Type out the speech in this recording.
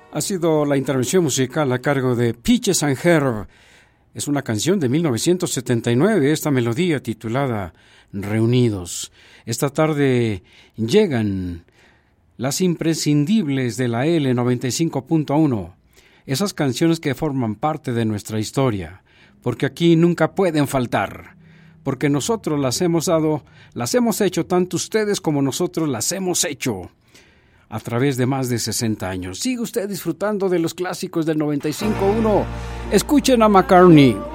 Ha sido la intervención musical a cargo de Peaches and Herb. Es una canción de 1979, esta melodía titulada Reunidos. Esta tarde llegan las imprescindibles de la L95.1, esas canciones que forman parte de nuestra historia, porque aquí nunca pueden faltar, porque nosotros las hemos dado, las hemos hecho, tanto ustedes como nosotros las hemos hecho a través de más de 60 años. Sigue usted disfrutando de los clásicos del 95.1. Escuchen a McCartney.